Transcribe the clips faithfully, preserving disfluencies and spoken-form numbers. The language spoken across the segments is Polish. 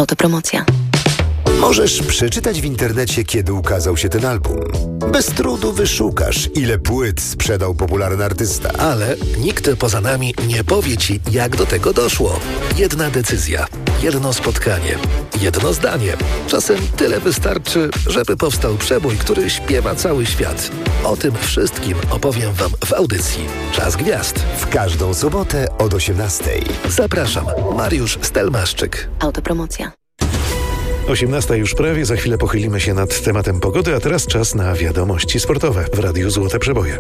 Autopromocja. Możesz przeczytać w internecie, kiedy ukazał się ten album. Bez trudu wyszukasz, ile płyt sprzedał popularny artysta. Ale nikt poza nami nie powie Ci, jak do tego doszło. Jedna decyzja, jedno spotkanie, jedno zdanie. Czasem tyle wystarczy, żeby powstał przebój, który śpiewa cały świat. O tym wszystkim opowiem Wam w audycji Czas Gwiazd. W każdą sobotę od osiemnastej. Zapraszam, Mariusz Stelmaszczyk. Autopromocja. osiemnasta już prawie, za chwilę pochylimy się nad tematem pogody, a teraz czas na wiadomości sportowe w Radiu Złote Przeboje.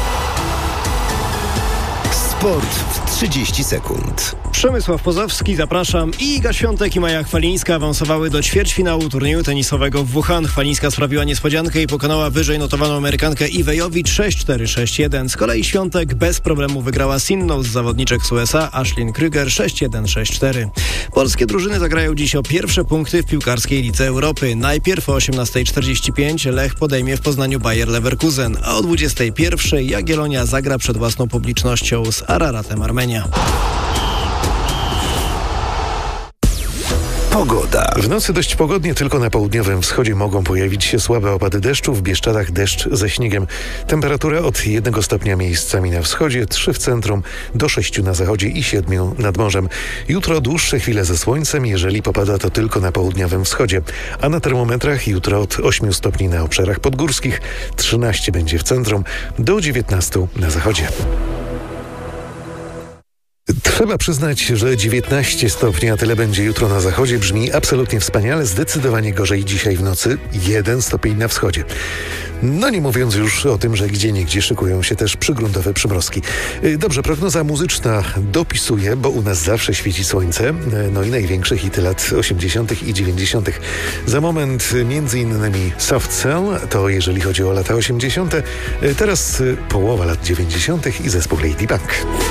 Sport w trzydzieści sekund. Przemysław Pozowski, zapraszam. I Iga Świątek i Maja Chwalińska awansowały do ćwierćfinału turnieju tenisowego w Wuhan. Chwalińska sprawiła niespodziankę i pokonała wyżej notowaną Amerykankę Iwę Jowicz sześć cztery sześć jeden. Z kolei Świątek bez problemu wygrała z inną z zawodniczek z U S A, Ashlyn Krüger sześć jeden sześć cztery. Polskie drużyny zagrają dziś o pierwsze punkty w piłkarskiej Lidze Europy. Najpierw o osiemnasta czterdzieści pięć Lech podejmie w Poznaniu Bayer Leverkusen, a o dwudziestej pierwszej Jagiellonia zagra przed własną publicznością z Araratem Armenia. Pogoda. W nocy dość pogodnie, tylko na południowym wschodzie mogą pojawić się słabe opady deszczu, w Bieszczadach deszcz ze śniegiem. Temperatura od jednego stopnia miejscami na wschodzie, trzy w centrum, do sześciu na zachodzie i siedmiu nad morzem. Jutro dłuższe chwile ze słońcem, jeżeli popada to tylko na południowym wschodzie. A na termometrach jutro od ośmiu stopni na obszarach podgórskich, trzynaście będzie w centrum, do dziewiętnastu na zachodzie. Trzeba przyznać, że dziewiętnaście stopni, a tyle będzie jutro na zachodzie, brzmi absolutnie wspaniale, zdecydowanie gorzej dzisiaj w nocy, jeden stopień na wschodzie. No nie mówiąc już o tym, że gdzieniegdzie szykują się też przygruntowe przymrozki. Dobrze, prognoza muzyczna dopisuje, bo u nas zawsze świeci słońce, no i największe hity lat osiemdziesiątych i dziewięćdziesiątych. Za moment między innymi Soft Cell, to jeżeli chodzi o lata osiemdziesiąte. Teraz połowa lat dziewięćdziesiątych i zespół Ladybug.